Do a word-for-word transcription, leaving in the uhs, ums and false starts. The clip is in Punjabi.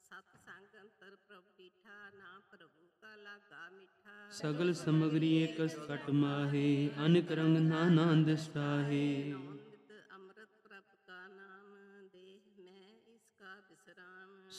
ਸਤ ਸੰਗ ਅੰਤਰ ਪ੍ਰਭ ਡੀਠਾ, ਨਾਮ ਪ੍ਰਭੂ ਕਾ ਲਾਗਾ ਮਿੱਠਾ। ਸਗਲ ਸਮਗਰੀ ਏਕਸ ਘਟ ਮਾਹੇ, ਅਨੇਕ ਰੰਗ ਨਾਨਾ ਦਿਸਤਾਹੇ। ਨਿਤ ਅੰਮ੍ਰਿਤ ਪ੍ਰਭ ਕਾ ਨਾਮ, ਦੇਹ ਮੈਂ ਇਸ ਕਾ ਬਿਸਰਾਮ।